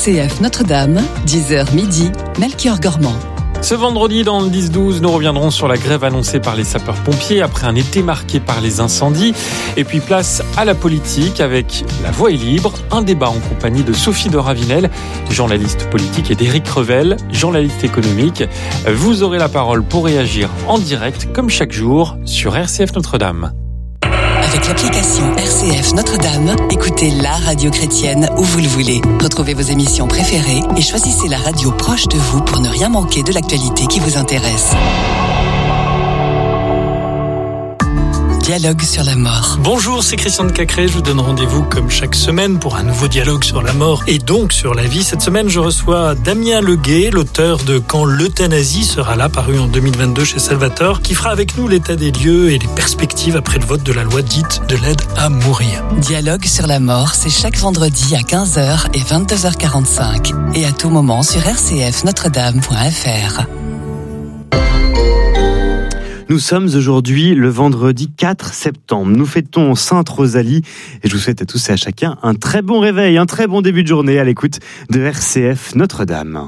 RCF Notre-Dame, 10h midi, Melchior Gormand. Ce vendredi, dans le 10-12, nous reviendrons sur la grève annoncée par les sapeurs-pompiers après un été marqué par les incendies. Et puis place à la politique avec La Voix est libre, un débat en compagnie de Sophie de Ravinel, journaliste politique, et d'Éric Revel, journaliste économique. Vous aurez la parole pour réagir en direct, comme chaque jour, sur RCF Notre-Dame. Avec l'application RCF Notre-Dame, écoutez la radio chrétienne où vous le voulez. Retrouvez vos émissions préférées et choisissez la radio proche de vous pour ne rien manquer de l'actualité qui vous intéresse. Dialogue sur la mort. Bonjour, c'est Christian de Cacré. Je vous donne rendez-vous comme chaque semaine pour un nouveau dialogue sur la mort et donc sur la vie. Cette semaine, je reçois Damien Leguet, l'auteur de Quand l'euthanasie sera là, paru en 2022 chez Salvator, qui fera avec nous l'état des lieux et les perspectives après le vote de la loi dite de l'aide à mourir. Dialogue sur la mort, c'est chaque vendredi à 15h et 22h45 et à tout moment sur rcfnotredame.fr. Nous sommes aujourd'hui le vendredi 4 septembre. Nous fêtons Sainte Rosalie et je vous souhaite à tous et à chacun un très bon réveil, un très bon début de journée à l'écoute de RCF Notre-Dame.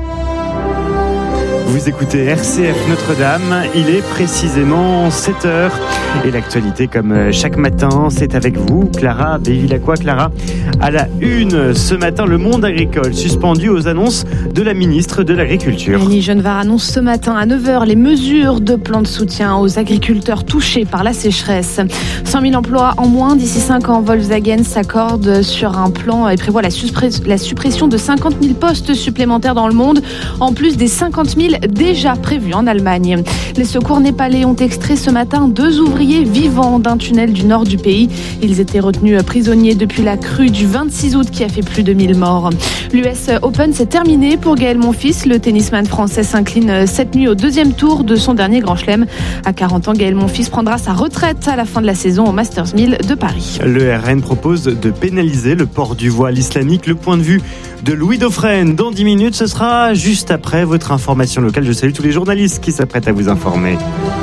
Vous écoutez RCF Notre-Dame, il est précisément 7h et l'actualité comme chaque matin, c'est avec vous, Clara Bévilacqua. Clara, à la une ce matin, le monde agricole suspendu aux annonces de la ministre de l'Agriculture. Annie Genevard annonce ce matin à 9h les mesures de plan de soutien aux agriculteurs touchés par la sécheresse. 100 000 emplois en moins d'ici 5 ans. Volkswagen s'accorde sur un plan et prévoit la suppression de 50 000 postes supplémentaires dans le monde, en plus des 50 000 déjà prévus en Allemagne. Les secours népalais ont extrait ce matin 2 ouvriers vivants d'un tunnel du nord du pays. Ils étaient retenus prisonniers depuis la crue du 26 août qui a fait plus de 1000 morts. L'US Open s'est terminé pour Gaël Monfils. Le tennisman français s'incline cette nuit au 2e tour de son dernier Grand Chelem. À 40 ans, Gaël Monfils prendra sa retraite à la fin de la saison au Masters 1000 de Paris. Le RN propose de pénaliser le port du voile islamique. Le point de vue de Louis Dauphren dans 10 minutes. Ce sera juste après votre information locale. Je salue tous les journalistes qui s'apprêtent à vous informer.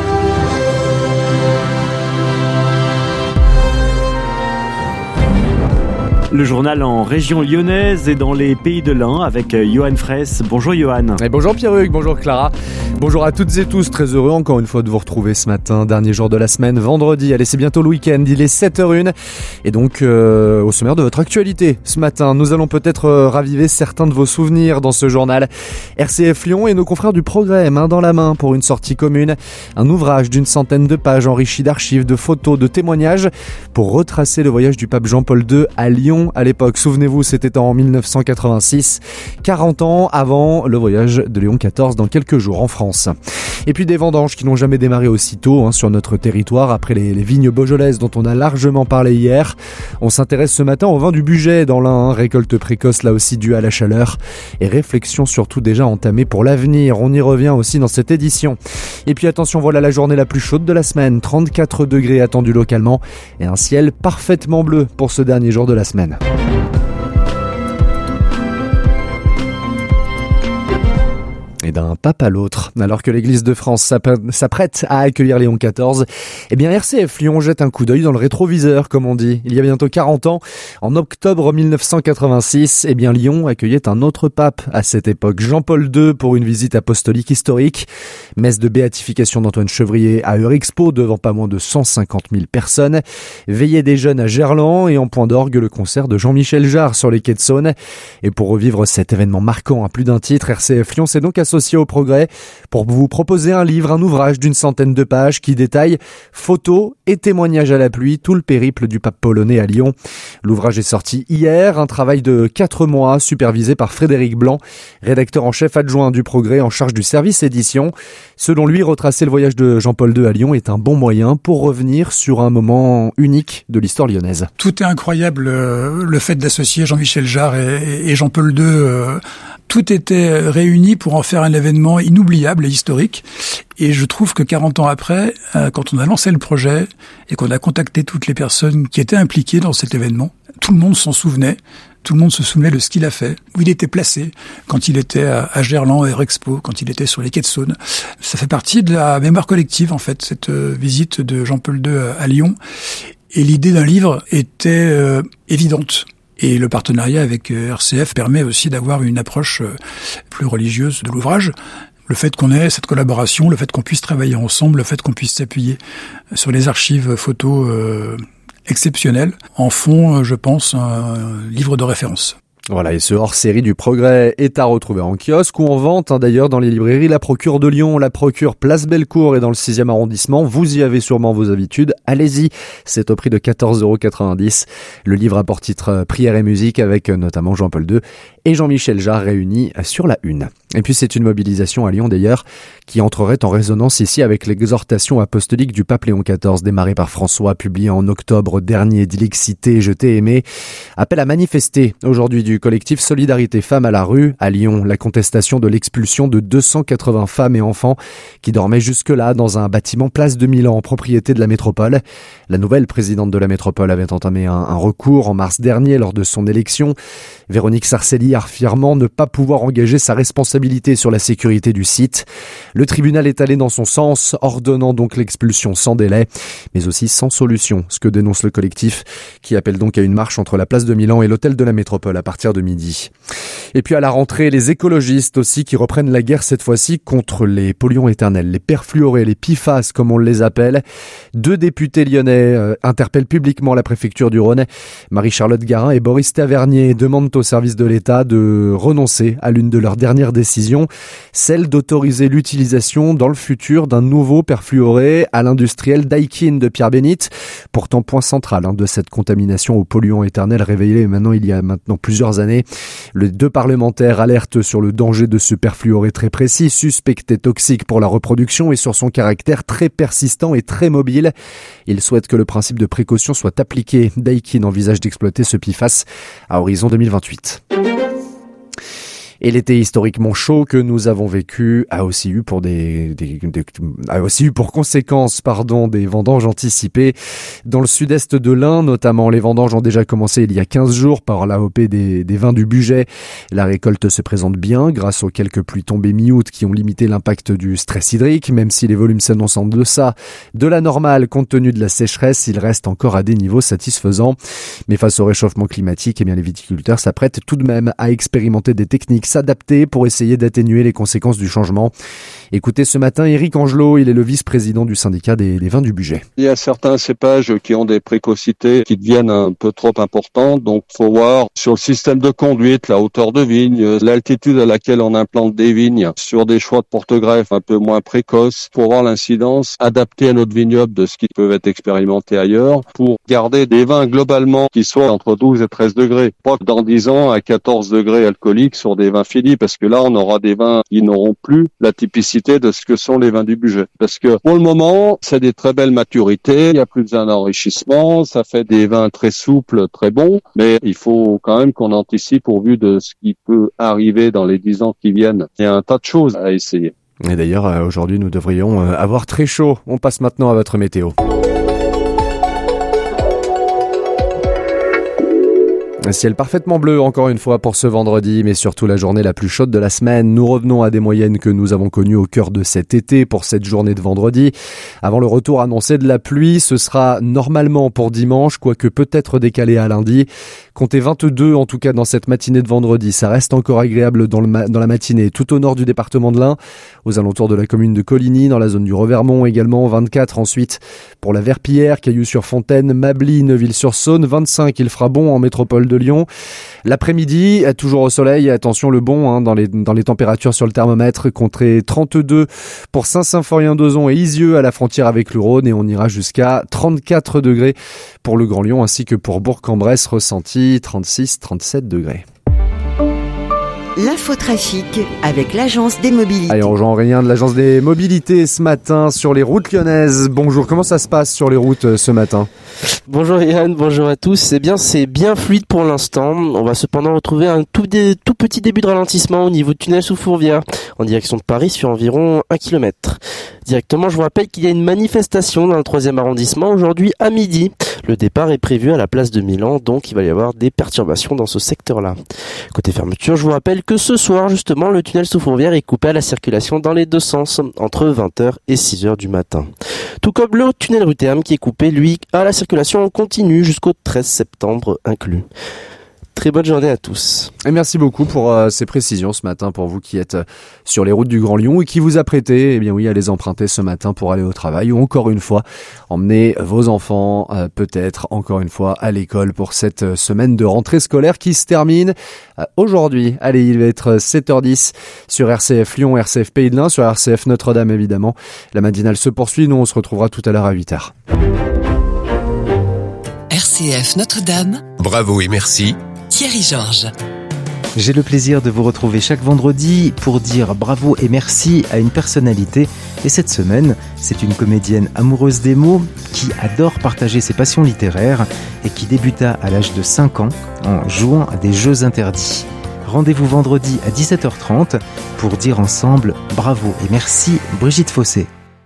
Le journal en région lyonnaise et dans les pays de l'Ain avec Johan Fraisse. Bonjour Johan. Et bonjour Pierruc, bonjour Clara. Bonjour à toutes et tous, très heureux encore une fois de vous retrouver ce matin, dernier jour de la semaine, vendredi. Allez, c'est bientôt le week-end, il est 7h01 et donc au sommaire de votre actualité. Ce matin, nous allons peut-être raviver certains de vos souvenirs dans ce journal. RCF Lyon et nos confrères du Progrès, main dans la main pour une sortie commune. Un ouvrage d'une centaine de pages enrichi d'archives, de photos, de témoignages pour retracer le voyage du pape Jean-Paul II à Lyon. À l'époque, souvenez-vous, c'était en 1986, 40 ans avant le voyage de Léon XIV dans quelques jours en France. Et puis des vendanges qui n'ont jamais démarré aussitôt sur notre territoire après les vignes beaujolaises dont on a largement parlé hier. On s'intéresse ce matin au vin du Bugey dans l'Ain, récolte précoce là aussi due à la chaleur et réflexion surtout déjà entamée pour l'avenir. On y revient aussi dans cette édition. Et puis attention, voilà la journée la plus chaude de la semaine, 34 degrés attendus localement et un ciel parfaitement bleu pour ce dernier jour de la semaine. Et d'un pape à l'autre, alors que l'Église de France s'apprête à accueillir Léon XIV, eh bien RCF Lyon jette un coup d'œil dans le rétroviseur, comme on dit. Il y a bientôt 40 ans, en octobre 1986, eh bien Lyon accueillait un autre pape à cette époque, Jean-Paul II, pour une visite apostolique historique. Messe de béatification d'Antoine Chevrier à Eurexpo, devant pas moins de 150 000 personnes. Veillée des jeunes à Gerland et en point d'orgue, le concert de Jean-Michel Jarre sur les quais de Saône. Et pour revivre cet événement marquant à plus d'un titre, RCF Lyon s'est donc associé au Progrès pour vous proposer un livre, un ouvrage d'une centaine de pages qui détaille photos et témoignages à la pluie, tout le périple du pape polonais à Lyon. L'ouvrage est sorti hier, un travail de 4 mois supervisé par Frédéric Blanc, rédacteur en chef adjoint du Progrès en charge du service édition. Selon lui, retracer le voyage de Jean-Paul II à Lyon est un bon moyen pour revenir sur un moment unique de l'histoire lyonnaise. Tout est incroyable, le fait d'associer Jean-Michel Jarre et Jean-Paul II. Tout était réuni pour en faire un événement inoubliable et historique. Et je trouve que 40 ans après, quand on a lancé le projet et qu'on a contacté toutes les personnes qui étaient impliquées dans cet événement, tout le monde s'en souvenait. Tout le monde se souvenait de ce qu'il a fait, où il était placé, quand il était à Gerland, à Eurexpo, quand il était sur les quais de Saône. Ça fait partie de la mémoire collective, en fait, cette visite de Jean-Paul II à Lyon. Et l'idée d'un livre était évidente. Et le partenariat avec RCF permet aussi d'avoir une approche plus religieuse de l'ouvrage. Le fait qu'on ait cette collaboration, le fait qu'on puisse travailler ensemble, le fait qu'on puisse s'appuyer sur les archives photos exceptionnelles, en font, je pense, un livre de référence. Voilà, et ce hors-série du Progrès est à retrouver en kiosque ou en vente, d'ailleurs dans les librairies La Procure de Lyon, La Procure Place Bellecour et dans le 6e arrondissement. Vous y avez sûrement vos habitudes. Allez-y, c'est au prix de 14,90 €. Le livre a pour titre Prière et musique avec notamment Jean-Paul II et Jean-Michel Jarre réunis sur la une. Et puis c'est une mobilisation à Lyon d'ailleurs qui entrerait en résonance ici avec l'exhortation apostolique du pape Léon XIV démarrée par François, publiée en octobre dernier. Dilexité, je t'ai aimé. Appel à manifester aujourd'hui du collectif Solidarité Femmes à la rue à Lyon. La contestation de l'expulsion de 280 femmes et enfants qui dormaient jusque-là dans un bâtiment place de Milan, propriété de la métropole. La nouvelle présidente de la métropole avait entamé un recours en mars dernier lors de son élection. Véronique Sarcelli affirmant ne pas pouvoir engager sa responsabilité sur la sécurité du site. Le tribunal est allé dans son sens, ordonnant donc l'expulsion sans délai, mais aussi sans solution, ce que dénonce le collectif, qui appelle donc à une marche entre la place de Milan et l'hôtel de la métropole à partir de midi. Et puis à la rentrée, les écologistes aussi qui reprennent la guerre cette fois-ci contre les polluants éternels, les perfluorés, les PFAS comme on les appelle. 2 députés lyonnais interpellent publiquement la préfecture du Rhône. Marie-Charlotte Garin et Boris Tavernier demandent au service de l'État de renoncer à l'une de leurs dernières décisions, celle d'autoriser l'utilisation dans le futur d'un nouveau perfluoré à l'industriel Daikin de Pierre-Bénite, pourtant point central de cette contamination aux polluants éternels révélée maintenant il y a maintenant plusieurs années. Les 2 parlementaires alertent sur le danger de ce perfluoré très précis, suspecté toxique pour la reproduction et sur son caractère très persistant et très mobile. Ils souhaitent que le principe de précaution soit appliqué. Daikin envisage d'exploiter ce PFAS à horizon 2028. Et l'été historiquement chaud que nous avons vécu a aussi eu pour conséquence des vendanges anticipées. Dans le sud-est de l'Ain, notamment, les vendanges ont déjà commencé il y a 15 jours par l'AOP des vins du Bugey. La récolte se présente bien grâce aux quelques pluies tombées mi-août qui ont limité l'impact du stress hydrique. Même si les volumes s'annoncent en deçà de la normale compte tenu de la sécheresse, ils restent encore à des niveaux satisfaisants. Mais face au réchauffement climatique, les viticulteurs s'apprêtent tout de même à expérimenter des techniques s'adapter pour essayer d'atténuer les conséquences du changement. Écoutez ce matin Éric Angelot, il est le vice-président du syndicat des vins du Bugey. Il y a certains cépages qui ont des précocités qui deviennent un peu trop importantes, donc faut voir sur le système de conduite, la hauteur de vigne, l'altitude à laquelle on implante des vignes, sur des choix de porte-greffe un peu moins précoces, pour voir l'incidence adaptée à notre vignoble de ce qui peut être expérimenté ailleurs, pour garder des vins globalement qui soient entre 12 et 13 degrés. Pas que dans 10 ans à 14 degrés alcooliques sur des vins finis, parce que là on aura des vins qui n'auront plus la typicité de ce que sont les vins du Bugey. Parce que pour le moment, c'est des très belles maturités, il y a plus d'un enrichissement, ça fait des vins très souples, très bons, mais il faut quand même qu'on anticipe au vu de ce qui peut arriver dans les 10 ans qui viennent. Il y a un tas de choses à essayer. Et d'ailleurs, aujourd'hui, nous devrions avoir très chaud. On passe maintenant à votre météo. Un ciel parfaitement bleu encore une fois pour ce vendredi, mais surtout la journée la plus chaude de la semaine. Nous revenons à des moyennes que nous avons connues au cœur de cet été pour cette journée de vendredi. Avant le retour annoncé de la pluie, ce sera normalement pour dimanche, quoique peut-être décalé à lundi. Comptez 22 en tout cas dans cette matinée de vendredi. Ça reste encore agréable dans la matinée tout au nord du département de l'Ain, aux alentours de la commune de Coligny, dans la zone du Revermont également. 24 ensuite pour la Verpillière, Cailloux-sur-Fontaine, Mably, Neuville-sur-Saône. 25 il fera bon en métropole de Lyon. L'après-midi, toujours au soleil, attention le bon dans les températures sur le thermomètre, comptez 32 pour Saint-Symphorien-d'Ozon et Isieux à la frontière avec le Rhône, et on ira jusqu'à 34 degrés pour le Grand Lyon ainsi que pour Bourg-en-Bresse, ressenti 36-37 degrés. L'infotrafic avec l'agence des mobilités. Allez, on rejoint Aurélien de l'agence des mobilités ce matin sur les routes lyonnaises. Bonjour, comment ça se passe sur les routes ce matin ? Bonjour Yann, bonjour à tous. C'est bien fluide pour l'instant. On va cependant retrouver un tout petit début de ralentissement au niveau du tunnel sous Fourvière, en direction de Paris sur environ 1 km. Directement, je vous rappelle qu'il y a une manifestation dans le 3e arrondissement aujourd'hui à midi. Le départ est prévu à la place de Milan, donc il va y avoir des perturbations dans ce secteur-là. Côté fermeture, je vous rappelle que ce soir, justement, le tunnel sous Fourvière est coupé à la circulation dans les deux sens, entre 20h et 6h du matin. Tout comme le tunnel Ruthéam qui est coupé, lui, à la circulation en continu jusqu'au 13 septembre inclus. Très bonne journée à tous. Et merci beaucoup pour ces précisions ce matin, pour vous qui êtes sur les routes du Grand Lyon et qui vous apprêtez, à les emprunter ce matin pour aller au travail, ou encore une fois, emmener vos enfants, peut-être encore une fois, à l'école pour cette semaine de rentrée scolaire qui se termine aujourd'hui. Allez, il va être 7h10 sur RCF Lyon, RCF Pays de l'Ain, sur RCF Notre-Dame évidemment. La matinale se poursuit, nous on se retrouvera tout à l'heure à 8h. RCF Notre-Dame. Bravo et merci. Thierry Georges. J'ai le plaisir de vous retrouver chaque vendredi pour dire bravo et merci à une personnalité. Et cette semaine, c'est une comédienne amoureuse des mots qui adore partager ses passions littéraires et qui débuta à l'âge de 5 ans en jouant à des jeux interdits. Rendez-vous vendredi à 17h30 pour dire ensemble bravo et merci Brigitte Fossé.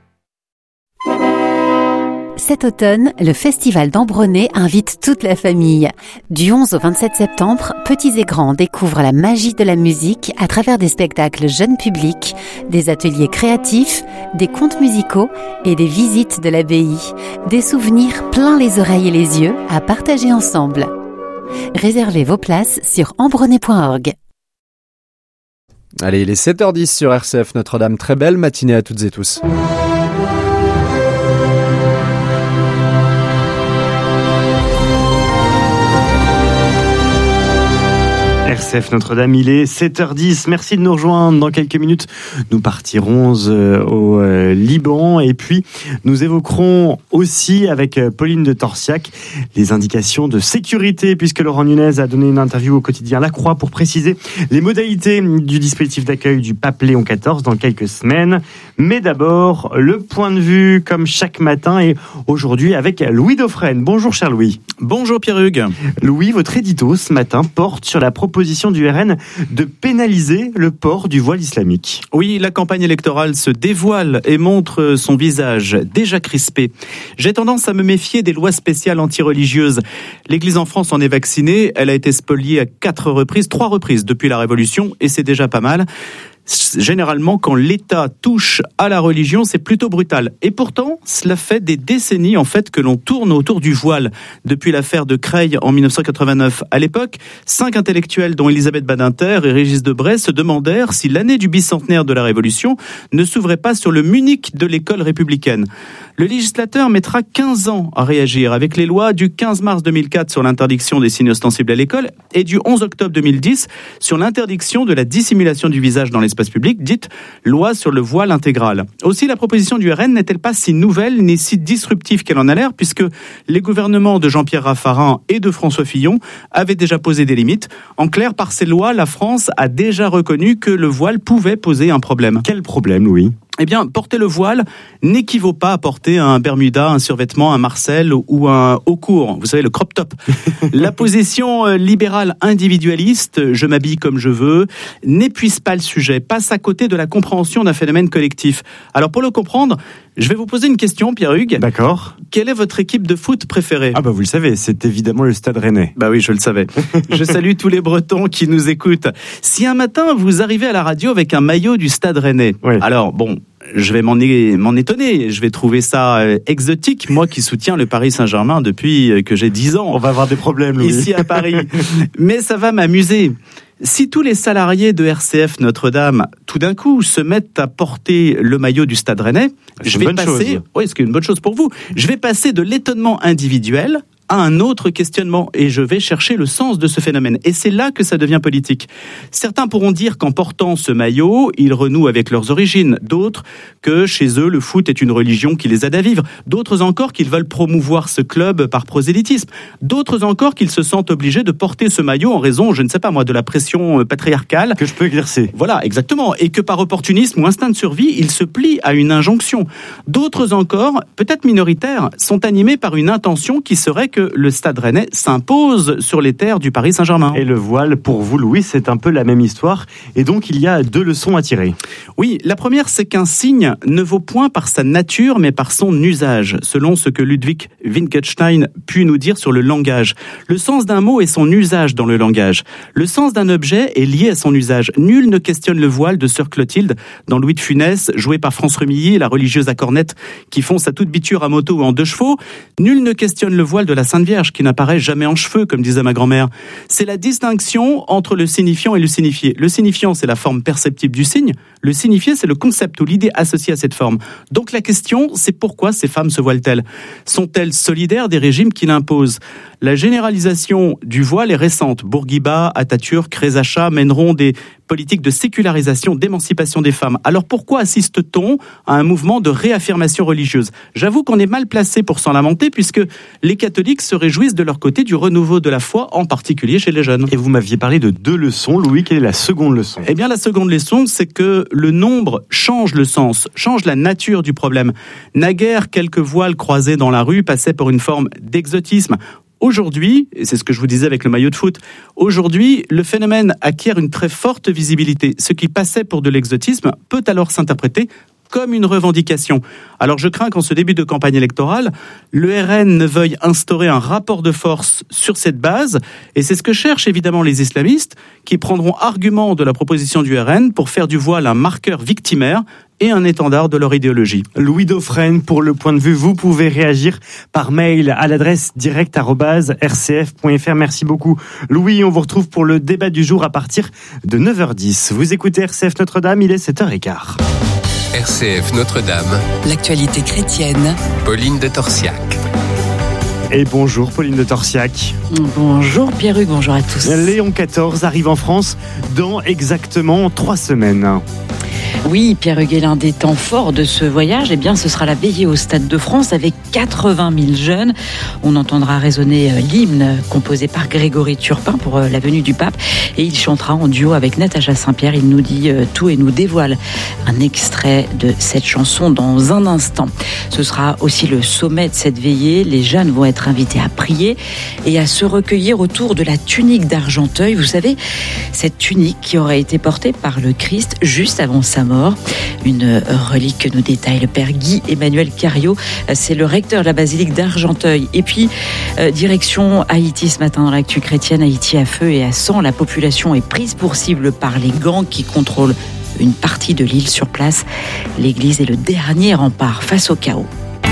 Cet automne, le Festival d'Ambronay invite toute la famille. Du 11 au 27 septembre, petits et grands découvrent la magie de la musique à travers des spectacles jeunes publics, des ateliers créatifs, des contes musicaux et des visites de l'abbaye. Des souvenirs plein les oreilles et les yeux à partager ensemble. Réservez vos places sur ambronay.org. Allez, il est 7h10 sur RCF Notre-Dame. Très belle matinée à toutes et tous. RCF Notre-Dame, il est 7h10. Merci de nous rejoindre. Dans quelques minutes, nous partirons au Liban et puis nous évoquerons aussi avec Pauline de Torsiac les indications de sécurité puisque Laurent Nunez a donné une interview au quotidien La Croix pour préciser les modalités du dispositif d'accueil du pape Léon XIV dans quelques semaines. Mais d'abord, le point de vue comme chaque matin et aujourd'hui avec Louis Dauphren. Bonjour cher Louis. Bonjour Pierre-Hugues. Louis, votre édito ce matin porte sur la proposition du RN de pénaliser le port du voile islamique. Oui, la campagne électorale se dévoile et montre son visage déjà crispé. J'ai tendance à me méfier des lois spéciales anti-religieuses. L'Église en France en est vaccinée, elle a été spoliée à 3 reprises depuis la Révolution et c'est déjà pas mal. Généralement, quand l'État touche à la religion, c'est plutôt brutal. Et pourtant, cela fait des décennies en fait que l'on tourne autour du voile. Depuis l'affaire de Creil en 1989. À l'époque, 5 intellectuels, dont Elisabeth Badinter et Régis Debray, se demandèrent si l'année du bicentenaire de la Révolution ne s'ouvrait pas sur le Munich de l'école républicaine. Le législateur mettra 15 ans à réagir avec les lois du 15 mars 2004 sur l'interdiction des signes ostensibles à l'école et du 11 octobre 2010 sur l'interdiction de la dissimulation du visage dans l'espace public, dite loi sur le voile intégral. Aussi, la proposition du RN n'est-elle pas si nouvelle ni si disruptive qu'elle en a l'air, puisque les gouvernements de Jean-Pierre Raffarin et de François Fillon avaient déjà posé des limites. En clair, par ces lois, la France a déjà reconnu que le voile pouvait poser un problème. Quel problème, Louis ? Eh bien, porter le voile n'équivaut pas à porter un bermuda, un survêtement, un marcel ou un haut court. Vous savez, le crop top. La position libérale individualiste, je m'habille comme je veux, n'épuise pas le sujet, passe à côté de la compréhension d'un phénomène collectif. Alors, pour le comprendre, je vais vous poser une question, Pierre-Hugues. D'accord. Quelle est votre équipe de foot préférée ? Ah bah vous le savez, c'est évidemment le Stade Rennais. Bah oui, je le savais. Je salue tous les Bretons qui nous écoutent. Si un matin, vous arrivez à la radio avec un maillot du Stade Rennais, oui. Alors bon, je vais m'en étonner, je vais trouver ça exotique, moi qui soutiens le Paris Saint-Germain depuis que j'ai 10 ans. On va avoir des problèmes, Louis. Ici à Paris. Mais ça va m'amuser. Si tous les salariés de RCF Notre-Dame, tout d'un coup, se mettent à porter le maillot du Stade Rennais, je vais passer... Oui, c'est une bonne chose pour vous. Je vais passer de l'étonnement individuel à un autre questionnement et je vais chercher le sens de ce phénomène. Et c'est là que ça devient politique. Certains pourront dire qu'en portant ce maillot, ils renouent avec leurs origines. D'autres que chez eux, le foot est une religion qui les aide à vivre. D'autres encore qu'ils veulent promouvoir ce club par prosélytisme. D'autres encore qu'ils se sentent obligés de porter ce maillot en raison, je ne sais pas moi, de la pression patriarcale. Que je peux exercer. Voilà, exactement. Et que par opportunisme ou instinct de survie, ils se plient à une injonction. D'autres encore, peut-être minoritaires, sont animés par une intention qui serait que le Stade Rennais s'impose sur les terres du Paris Saint-Germain. Et le voile, pour vous, Louis, c'est un peu la même histoire. Et donc, il y a 2 leçons à tirer. Oui, la première, c'est qu'un signe ne vaut point par sa nature, mais par son usage, selon ce que Ludwig Wittgenstein put nous dire sur le langage. Le sens d'un mot est son usage dans le langage. Le sens d'un objet est lié à son usage. Nul ne questionne le voile de Sœur Clotilde dans Louis de Funès, joué par France Remilly, la religieuse à cornette qui fonce à toute biture à moto ou en 2 chevaux. Nul ne questionne le voile de la la Sainte Vierge qui n'apparaît jamais en cheveux, comme disait ma grand-mère. C'est la distinction entre le signifiant et le signifié. Le signifiant, c'est la forme perceptible du signe. Le signifié, c'est le concept ou l'idée associée à cette forme. Donc la question, c'est pourquoi ces femmes se voilent-elles ? Sont-elles solidaires des régimes qui l'imposent ? La généralisation du voile est récente. Bourguiba, Atatürk, Reza Shah mèneront des politiques de sécularisation, d'émancipation des femmes. Alors pourquoi assiste-t-on à un mouvement de réaffirmation religieuse ? J'avoue qu'on est mal placé pour s'en lamenter puisque les catholiques se réjouissent de leur côté du renouveau de la foi, en particulier chez les jeunes. Et vous m'aviez parlé de 2 leçons. Louis, quelle est la seconde leçon ? Eh bien, la seconde leçon, c'est que le nombre change le sens, change la nature du problème. Naguère, quelques voiles croisés dans la rue passaient pour une forme d'exotisme. Aujourd'hui, et c'est ce que je vous disais avec le maillot de foot, aujourd'hui, le phénomène acquiert une très forte visibilité. Ce qui passait pour de l'exotisme peut alors s'interpréter comme une revendication. Alors je crains qu'en ce début de campagne électorale, le RN ne veuille instaurer un rapport de force sur cette base, et c'est ce que cherchent évidemment les islamistes, qui prendront argument de la proposition du RN pour faire du voile un marqueur victimaire et un étendard de leur idéologie. Louis Dauphren, pour Le Point de Vue, vous pouvez réagir par mail à l'adresse direct@rcf.fr. Merci beaucoup. Louis, on vous retrouve pour le débat du jour à partir de 9h10. Vous écoutez RCF Notre-Dame, il est 7h15. RCF Notre-Dame. L'actualité chrétienne. Pauline de Torsiac. Et bonjour Pauline de Torsiac. Bonjour Pierre-Hugues, bonjour à tous. Léon XIV arrive en France dans exactement 3 semaines. Oui, Pierre-Hugues, l'un des temps forts de ce voyage, eh bien, ce sera la veillée au Stade de France avec 80 000 jeunes. On entendra résonner l'hymne composé par Grégory Turpin pour la venue du pape. Et il chantera en duo avec Natacha Saint-Pierre. Il nous dit tout et nous dévoile un extrait de cette chanson dans un instant. Ce sera aussi le sommet de cette veillée. Les jeunes vont être invités à prier et à se recueillir autour de la tunique d'Argenteuil. Vous savez, cette tunique qui aurait été portée par le Christ juste avant sa mort. Une relique que nous détaille le père Guy-Emmanuel Cario. C'est le recteur de la basilique d'Argenteuil. Et puis, direction Haïti ce matin dans l'actu chrétienne. Haïti à feu et à sang. La population est prise pour cible par les gangs qui contrôlent une partie de l'île sur place. L'église est le dernier rempart face au chaos.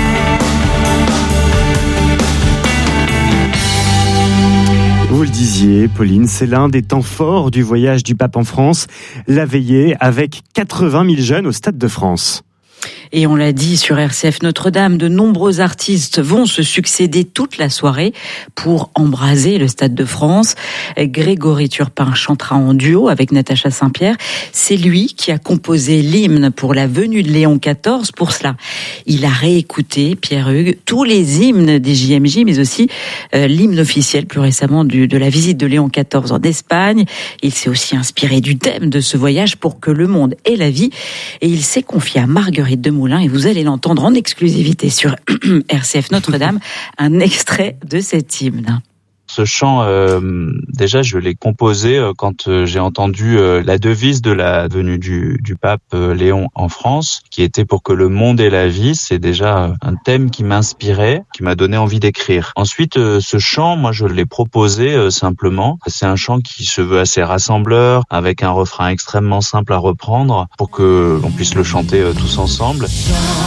Vous le disiez, Pauline, c'est l'un des temps forts du voyage du pape en France, la veillée avec 80 000 jeunes au Stade de France. Et on l'a dit sur RCF Notre-Dame, de nombreux artistes vont se succéder toute la soirée pour embraser le Stade de France. Grégory Turpin chantera en duo avec Natacha Saint-Pierre. C'est lui qui a composé l'hymne pour la venue de Léon XIV. Pour cela, il a réécouté, Pierre-Hugues, tous les hymnes des JMJ, mais aussi l'hymne officiel plus récemment de la visite de Léon XIV en Espagne. Il s'est aussi inspiré du thème de ce voyage pour que le monde ait la vie. Et il s'est confié à Marguerite de Moulin, et vous allez l'entendre en exclusivité sur RCF Notre-Dame, un extrait de cet hymne. Ce chant, déjà, je l'ai composé quand j'ai entendu la devise de la venue du pape Léon en France, qui était pour que le monde ait la vie. C'est déjà un thème qui m'inspirait, qui m'a donné envie d'écrire. Ensuite, ce chant, moi, je l'ai proposé simplement. C'est un chant qui se veut assez rassembleur, avec un refrain extrêmement simple à reprendre, pour que l'on puisse le chanter tous ensemble.